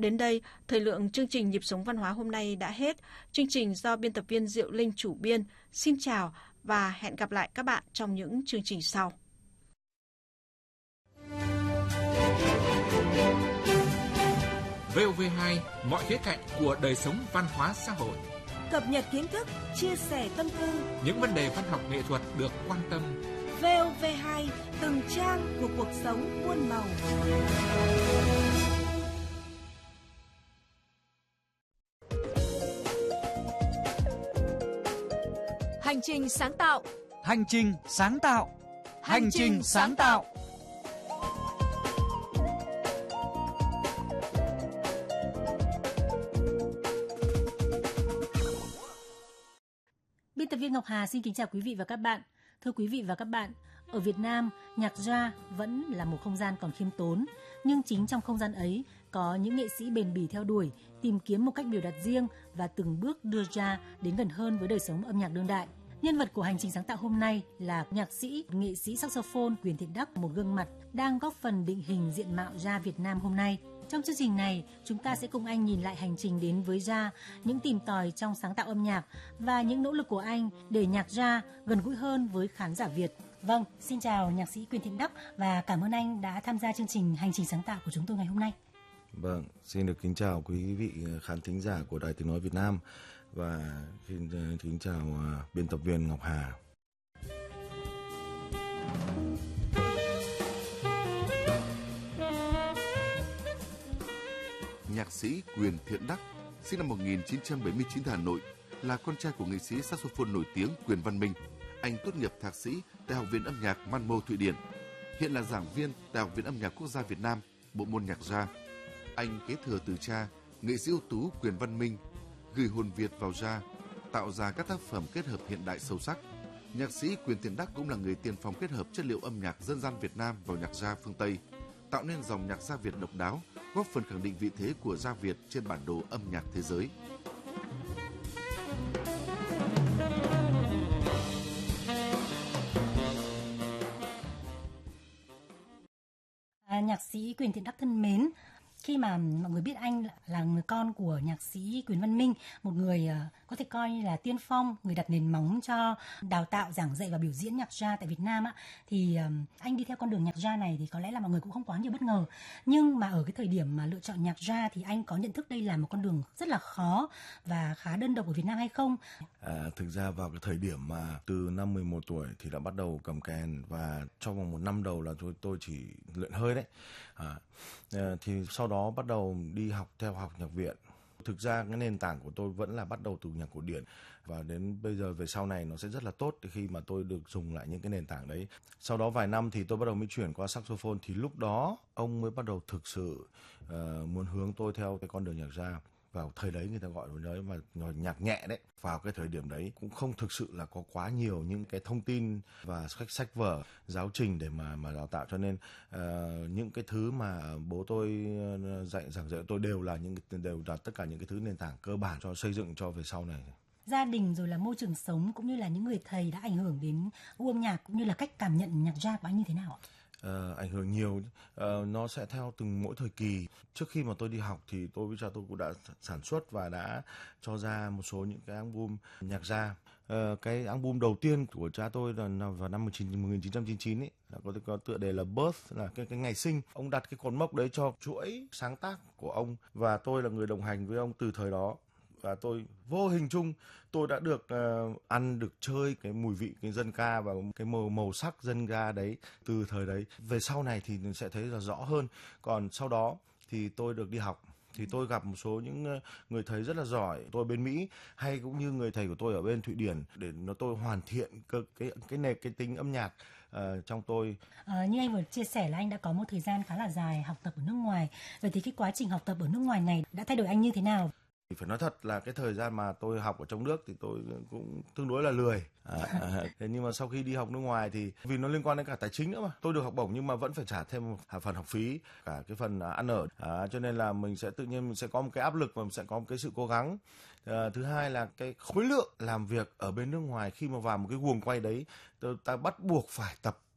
Đến đây, thời lượng chương trình Nhịp sống văn hóa hôm nay đã hết. Chương trình do biên tập viên Diệu Linh chủ biên. Xin chào và hẹn gặp lại các bạn trong những chương trình sau. VOV2, mọi khía cạnh của đời sống văn hóa xã hội. Cập nhật kiến thức, chia sẻ tâm tư. Những vấn đề văn học nghệ thuật được quan tâm. VOV2, từng trang của cuộc sống muôn màu. Hành trình sáng tạo. Hành trình sáng tạo. Hành trình sáng tạo. Biên tập viên Ngọc Hà xin kính chào quý vị và các bạn. Thưa quý vị và các bạn, ở Việt Nam, nhạc jazz vẫn là một không gian còn khiêm tốn, nhưng chính trong không gian ấy có những nghệ sĩ bền bỉ theo đuổi, tìm kiếm một cách biểu đạt riêng và từng bước đưa jazz đến gần hơn với đời sống âm nhạc đương đại. Nhân vật của hành trình sáng tạo hôm nay là nhạc sĩ, nghệ sĩ saxophone Quyền Thiện Đắc, một gương mặt đang góp phần định hình diện mạo jazz Việt Nam hôm nay. Trong chương trình này, chúng ta sẽ cùng anh nhìn lại hành trình đến với jazz, những tìm tòi trong sáng tạo âm nhạc và những nỗ lực của anh để nhạc jazz gần gũi hơn với khán giả Việt. Vâng, xin chào nhạc sĩ Quyền Thiện Đắc và cảm ơn anh đã tham gia chương trình hành trình sáng tạo của chúng tôi ngày hôm nay. Vâng, xin được kính chào quý vị khán thính giả của Đài Tiếng Nói Việt Nam và xin kính chào biên tập viên Ngọc Hà. Nhạc sĩ Quyền Thiện Đắc, sinh năm 1979 tại Hà Nội, là con trai của nghệ sĩ saxophone nổi tiếng Quyền Văn Minh. Anh tốt nghiệp thạc sĩ tại Học viện Âm nhạc Malmö, Thụy Điển. Hiện là giảng viên tại Học viện Âm nhạc Quốc gia Việt Nam, bộ môn nhạc jazz. Anh kế thừa từ cha, nghệ sĩ ưu tú Quyền Văn Minh, gửi hồn Việt vào jazz, tạo ra các tác phẩm kết hợp hiện đại sâu sắc. Nhạc sĩ Quyền Thiện Đắc cũng là người tiên phong kết hợp chất liệu âm nhạc dân gian Việt Nam vào nhạc jazz phương Tây, tạo nên dòng nhạc jazz Việt độc đáo, góp phần khẳng định vị thế của jazz Việt trên bản đồ âm nhạc thế giới. Nhạc sĩ Quyền Thiện Đắc thân mến, khi mà mọi người biết anh là người con của nhạc sĩ Quyền Văn Minh, một người có thể coi như là tiên phong, người đặt nền móng cho đào tạo, giảng dạy và biểu diễn nhạc jazz tại Việt Nam á, thì anh đi theo con đường nhạc jazz này thì có lẽ là mọi người cũng không quá nhiều bất ngờ. Nhưng mà ở cái thời điểm mà lựa chọn nhạc jazz thì anh có nhận thức đây là một con đường rất là khó và khá đơn độc ở Việt Nam hay không? Thực ra vào cái thời điểm mà từ năm 11 tuổi thì đã bắt đầu cầm kèn, và trong vòng 1 năm đầu là tôi chỉ luyện hơi đấy. Thì sau đó bắt đầu đi học theo học nhạc viện. Thực ra cái nền tảng của tôi vẫn là bắt đầu từ nhạc cổ điển, và đến bây giờ về sau này nó sẽ rất là tốt khi mà tôi được dùng lại những cái nền tảng đấy. Sau đó vài năm thì tôi bắt đầu mới chuyển qua saxophone, thì lúc đó ông mới bắt đầu thực sự muốn hướng tôi theo cái con đường nhạc jazz. Vào thời đấy người ta gọi nó mà nhạc nhẹ đấy. Vào cái thời điểm đấy cũng không thực sự là có quá nhiều những cái thông tin và sách vở, giáo trình để mà đào tạo, cho nên những cái thứ mà bố tôi giảng dạy tôi đều là tất cả những cái thứ nền tảng cơ bản cho xây dựng cho về sau này. Gia đình rồi là môi trường sống cũng như là những người thầy đã ảnh hưởng đến gu âm nhạc cũng như là cách cảm nhận nhạc jazz của anh như thế nào ạ? Ảnh hưởng nhiều, nó sẽ theo từng mỗi thời kỳ. Trước khi mà tôi đi học thì tôi với cha tôi cũng đã sản xuất và đã cho ra một số những cái album nhạc jazz. Cái album đầu tiên của cha tôi là vào năm 1999 ấy, có tựa đề là Birth, là cái ngày sinh. Ông đặt cái cột mốc đấy cho chuỗi sáng tác của ông, và tôi là người đồng hành với ông từ thời đó. Và tôi vô hình chung tôi đã được ăn, được chơi cái mùi vị cái dân ca và cái màu sắc dân ca đấy từ thời đấy. Về sau này thì sẽ thấy là rõ hơn. Còn sau đó thì tôi được đi học, thì tôi gặp một số những người thầy rất là giỏi, tôi bên Mỹ hay cũng như người thầy của tôi ở bên Thụy Điển, để tôi hoàn thiện cái tính âm nhạc trong tôi. Như anh vừa chia sẻ là anh đã có một thời gian khá là dài học tập ở nước ngoài. Vậy thì cái quá trình học tập ở nước ngoài này đã thay đổi anh như thế nào? Phải nói thật là cái thời gian mà tôi học ở trong nước thì tôi cũng tương đối là lười. Thế nhưng mà sau khi đi học nước ngoài thì vì nó liên quan đến cả tài chính nữa mà, tôi được học bổng nhưng mà vẫn phải trả thêm một phần học phí, cả cái phần ăn ở, cho nên là mình sẽ tự nhiên mình sẽ có một cái áp lực và mình sẽ có một cái sự cố gắng. Thứ hai là cái khối lượng làm việc ở bên nước ngoài, khi mà vào một cái guồng quay đấy ta bắt buộc phải tập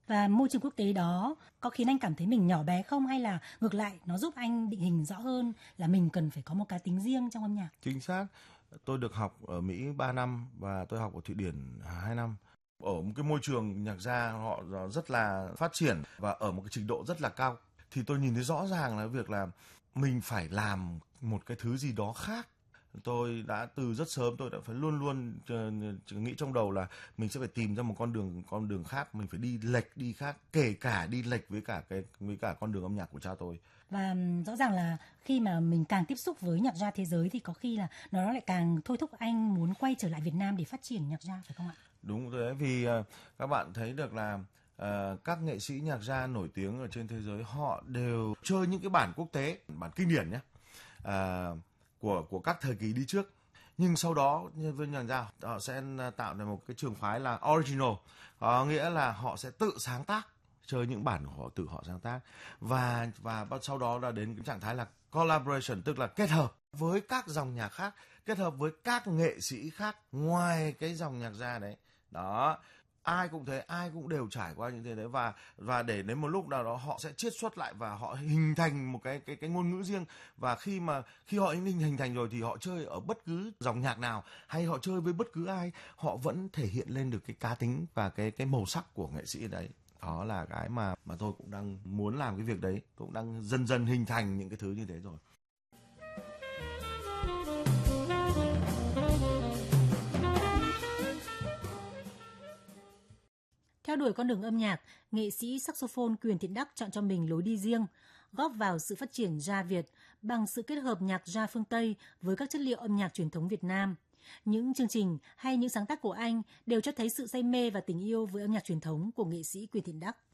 Và môi trường quốc tế đó có khiến anh cảm thấy mình nhỏ bé không, hay là ngược lại nó giúp anh định hình rõ hơn là mình cần phải có một cá tính riêng trong âm nhạc? Chính xác. Tôi được học ở Mỹ 3 năm và tôi học ở Thụy Điển 2 năm. Ở một cái môi trường nhạc gia họ rất là phát triển và ở một cái trình độ rất là cao. Thì tôi nhìn thấy rõ ràng là việc là mình phải làm một cái thứ gì đó khác. Tôi đã từ rất sớm tôi đã phải luôn luôn nghĩ trong đầu là mình sẽ phải tìm ra một con đường khác, mình phải đi lệch đi khác, kể cả đi lệch với cả con đường âm nhạc của cha tôi. Và rõ ràng là khi mà mình càng tiếp xúc với nhạc jazz thế giới thì có khi là nó lại càng thôi thúc anh muốn quay trở lại Việt Nam để phát triển nhạc jazz, phải không ạ? Đúng rồi đấy, vì các bạn thấy được là các nghệ sĩ nhạc jazz nổi tiếng ở trên thế giới họ đều chơi những cái bản quốc tế, bản kinh điển nhé, của các thời kỳ đi trước. Nhưng sau đó nhân viên nhạc jazz họ sẽ tạo ra một cái trường phái là original, nghĩa là họ sẽ tự sáng tác, chơi những bản của họ tự họ sáng tác, và sau đó là đến cái trạng thái là collaboration, tức là kết hợp với các dòng nhạc khác, kết hợp với các nghệ sĩ khác ngoài cái dòng nhạc jazz đấy. Đó, ai cũng thế, ai cũng đều trải qua những thế đấy, và để đến một lúc nào đó họ sẽ chiết xuất lại và họ hình thành một cái ngôn ngữ riêng. Và khi họ hình thành rồi thì họ chơi ở bất cứ dòng nhạc nào hay họ chơi với bất cứ ai, họ vẫn thể hiện lên được cái cá tính và cái màu sắc của nghệ sĩ đấy. Đó là cái mà tôi cũng đang muốn làm cái việc đấy, tôi cũng đang dần dần hình thành những cái thứ như thế rồi. Theo đuổi con đường âm nhạc, nghệ sĩ saxophone Quyền Thiện Đắc chọn cho mình lối đi riêng, góp vào sự phát triển jazz Việt bằng sự kết hợp nhạc jazz phương Tây với các chất liệu âm nhạc truyền thống Việt Nam. Những chương trình hay những sáng tác của anh đều cho thấy sự say mê và tình yêu với âm nhạc truyền thống của nghệ sĩ Quyền Thiện Đắc.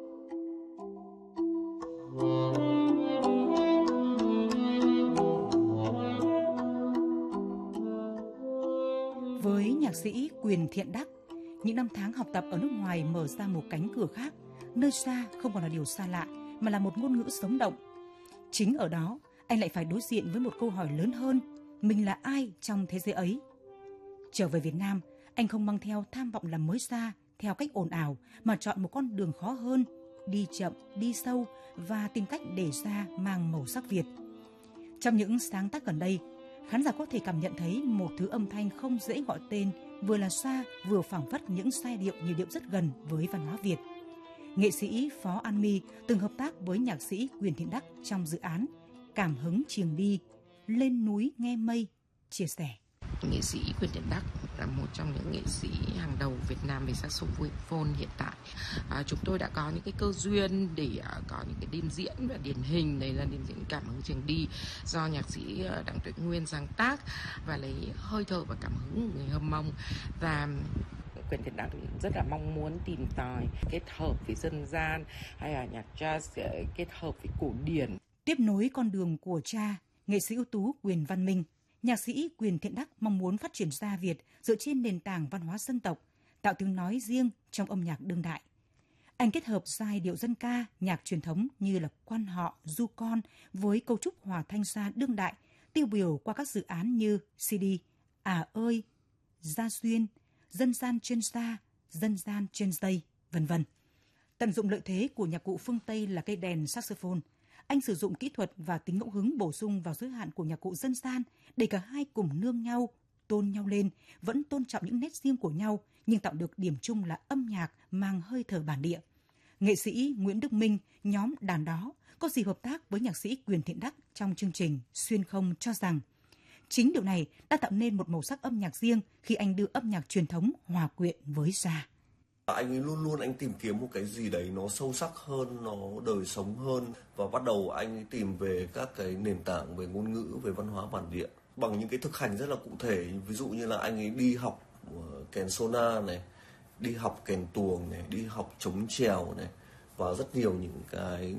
Với nhạc sĩ Quyền Thiện Đắc, những năm tháng học tập ở nước ngoài mở ra một cánh cửa khác, nơi xa không còn là điều xa lạ mà là một ngôn ngữ sống động. Chính ở đó, anh lại phải đối diện với một câu hỏi lớn hơn, mình là ai trong thế giới ấy? Trở về Việt Nam, anh không mang theo tham vọng làm mới ra theo cách ồn ào mà chọn một con đường khó hơn, đi chậm, đi sâu và tìm cách để ra mang màu sắc Việt. Trong những sáng tác gần đây, khán giả có thể cảm nhận thấy một thứ âm thanh không dễ gọi tên, vừa là xa vừa phảng phất những giai điệu nhịp điệu rất gần với văn hóa Việt. Nghệ sĩ Phó An My từng hợp tác với nhạc sĩ Quyền Thiện Đắc trong dự án Cảm hứng chiềng đi, lên núi nghe mây, chia sẻ. Nghệ sĩ Quyền Thiện Đắc là một trong những nghệ sĩ hàng đầu Việt Nam về saxophone hiện tại. Chúng tôi đã có những cái cơ duyên để có những cái đêm diễn và điển hình. Đây là đêm diễn Cảm hứng chiềng đi do nhạc sĩ Đặng Tuệ Nguyên sáng tác và lấy hơi thở và cảm hứng của người Hâm Mông. Và Quyền Thiện Đắc rất là mong muốn tìm tòi kết hợp với dân gian hay là nhạc jazz kết hợp với cổ điển. Tiếp nối con đường của cha, nghệ sĩ ưu tú Quyền Văn Minh, nhạc sĩ Quyền Thiện Đắc mong muốn phát triển jazz Việt dựa trên nền tảng văn hóa dân tộc, tạo tiếng nói riêng trong âm nhạc đương đại. Anh kết hợp giai điệu dân ca, nhạc truyền thống như là quan họ, du con với cấu trúc hòa thanh gia đương đại, tiêu biểu qua các dự án như CD, À ơi, Gia duyên, Dân gian trên da, Dân gian trên dây, vân vân. Tận dụng lợi thế của nhạc cụ phương Tây là cây đàn saxophone, anh sử dụng kỹ thuật và tính ngẫu hứng bổ sung vào giới hạn của nhạc cụ dân gian để cả hai cùng nương nhau, tôn nhau lên, vẫn tôn trọng những nét riêng của nhau nhưng tạo được điểm chung là âm nhạc mang hơi thở bản địa. Nghệ sĩ Nguyễn Đức Minh, nhóm Đàn Đó, có dịp hợp tác với nhạc sĩ Quyền Thiện Đắc trong chương trình Xuyên không cho rằng chính điều này đã tạo nên một màu sắc âm nhạc riêng khi anh đưa âm nhạc truyền thống hòa quyện với jazz. Anh ấy luôn luôn anh tìm kiếm một cái gì đấy nó sâu sắc hơn, nó đời sống hơn, và bắt đầu anh ấy tìm về các cái nền tảng về ngôn ngữ, về văn hóa bản địa bằng những cái thực hành rất là cụ thể. Ví dụ như là anh ấy đi học kèn sona này, đi học kèn tuồng này, đi học trống chèo này và rất nhiều những cái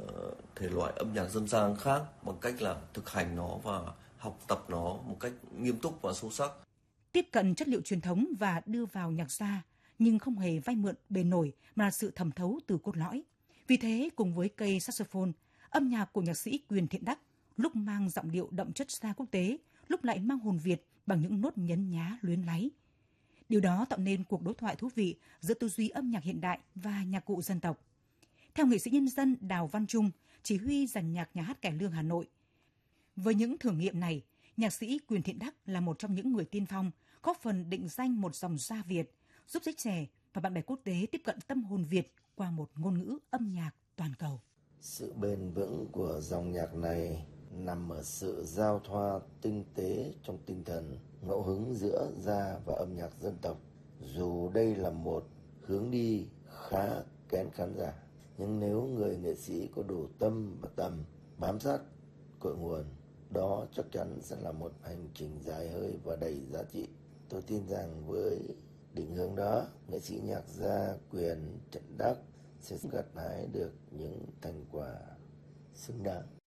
thể loại âm nhạc dân gian khác bằng cách là thực hành nó và học tập nó một cách nghiêm túc và sâu sắc. Tiếp cận chất liệu truyền thống và đưa vào nhạc jazz nhưng không hề vay mượn bề nổi mà là sự thẩm thấu từ cốt lõi. Vì thế, cùng với cây saxophone, âm nhạc của nhạc sĩ Quyền Thiện Đắc lúc mang giọng điệu đậm chất jazz quốc tế, lúc lại mang hồn Việt bằng những nốt nhấn nhá luyến láy. Điều đó tạo nên cuộc đối thoại thú vị giữa tư duy âm nhạc hiện đại và nhạc cụ dân tộc. Theo nghệ sĩ nhân dân Đào Văn Trung, chỉ huy dàn nhạc Nhà hát Cải Lương Hà Nội, với những thử nghiệm này, nhạc sĩ Quyền Thiện Đắc là một trong những người tiên phong, góp phần định danh một dòng gia Việt, giúp giới trẻ và bạn bè quốc tế tiếp cận tâm hồn Việt qua một ngôn ngữ âm nhạc toàn cầu. Sự bền vững của dòng nhạc này nằm ở sự giao thoa tinh tế trong tinh thần, ngẫu hứng giữa gia và âm nhạc dân tộc. Dù đây là một hướng đi khá kén khán giả, nhưng nếu người nghệ sĩ có đủ tâm và tầm bám sát cội nguồn, đó chắc chắn sẽ là một hành trình dài hơi và đầy giá trị. Tôi tin rằng với định hướng đó, nghệ sĩ nhạc gia Quyền Thiện Đắc sẽ gặt hái được những thành quả xứng đáng.